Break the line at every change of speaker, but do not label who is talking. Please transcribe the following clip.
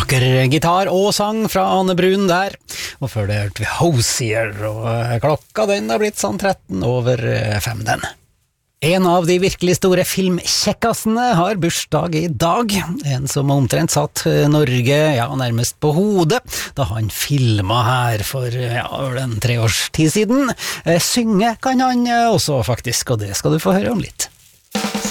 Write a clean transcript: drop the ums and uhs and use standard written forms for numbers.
Vakker gitar og sang fra Ane Brun der, og før det hørte vi Hosier, og klokka den har blitt sånn 5 den. En av de virkelig store filmkjekkasene har bursdag i dag, en som omtrent satt Norge nærmest på hodet, da han filmet her for en 3 års tid siden. Synge kan han også faktisk, og det skal du få høre om litt.